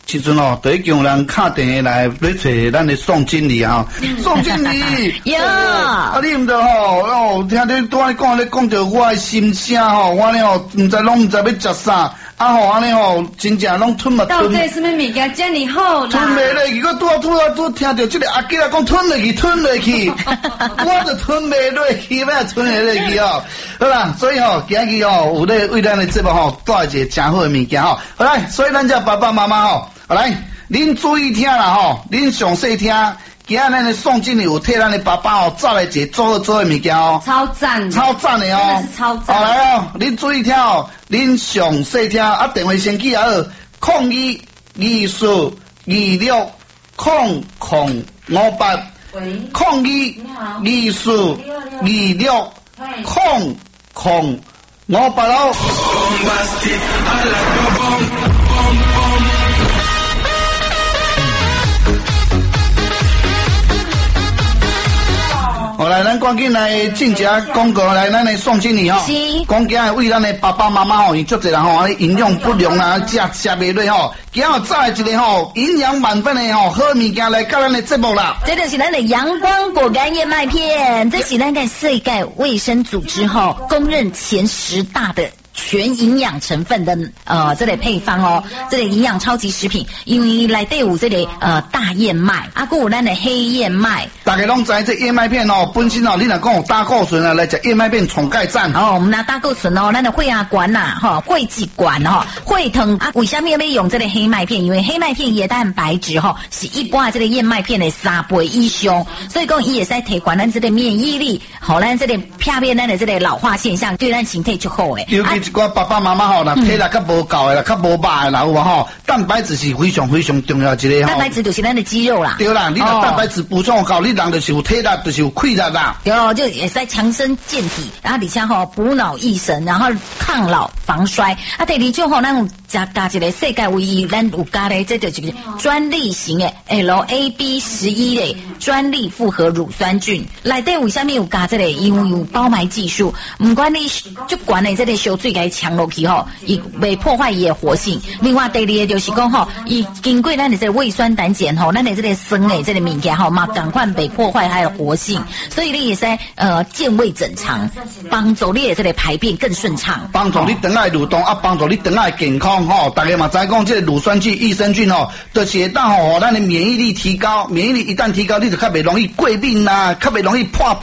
时阵哦，就已经有人敲电话来要找咱的宋经理啊，宋经理， 哟， 啊你毋着吼，听你拄仔讲咧讲着我的心声吼，我咧吼毋知拢毋知要食啥，啊吼安尼吼，真正拢吞嘛吞。 到底什么物件遮尔好啦？ 吞袂落去，我拄听到这个阿吉仔讲吞落去，我就吞袂落去，要吞会落去哦。好啦，所以吼，今日吼有咧为咱的节目吼带一个真好的物件吼，好来，所以咱这爸爸妈妈吼，好来，恁注意听啦吼，恁详细听。今仔咱的宋经理有替咱的爸爸哦，找来一个做的物件哦， 超赞的哦， 真的是超赞。 好来哦，恁注意听哦，恁详细听啊，电话先记啊，02260058，02260058。哦。好来，咱赶紧来进一下广告，来咱的宋经理吼，讲今日为咱的爸爸妈妈吼，伊足侪人吼，营养不良啊，食袂落吼，今日再来一个吼，营养满分的吼，好物件来到咱的节目啦。 这就是咱的阳光果干燕麦片，这是咱在世界卫生组织后公认前10大的全营养成分的这类配方哦，这类营养超级食品，因为内底有这类大燕麦，啊，还有咱的黑燕麦。 大家拢知这燕麦片哦，本身哦，你若讲有胆固醇啊，来食燕麦片宠钙赞。 哦，我们拿胆固醇哦，咱的血压管呐，哈，血脂管哈，血糖啊，为什么要用这个黑麦片？因为黑麦片的蛋白质哈是一般这个燕麦片的3倍以上，所以讲伊会使提高咱这个免疫力，好咱这个避免咱的这个老化现象，对咱身体就好诶。 尤其一寡爸爸妈妈吼，若体力较无够诶啦，较无饱诶啦，有无吼？蛋白质是非常非常重要一个吼。 蛋白质就是咱的肌肉啦。 对啦，你若蛋白质补充够，你人就是有体力，就是有气力啦。 对哦，就也是强身健体，然后而且吼补脑益神，然后抗老防衰。啊，第二种吼，咱有加一个世界唯一，咱有加咧，这就是专利型的 LAB11的专利复合乳酸菌。内底为什么有加这个？因为有包埋技术，不管你就管你这个烧水给强落去吼，伊未破坏伊的活性。另外第二个就是讲吼，伊经过咱的这个胃酸胆碱吼，咱的这个酸的这个物件吼嘛，赶快被破坏它的活性，所以你也是健胃整肠，帮助你的这个排便更顺畅， 帮助你肠仔蠕动啊，帮助你肠仔健康吼。大家嘛知讲这个乳酸菌、益生菌吼，就是会当吼咱的免疫力提高，免疫力一旦提高，你就较袂容易过敏啦，较袂容易破。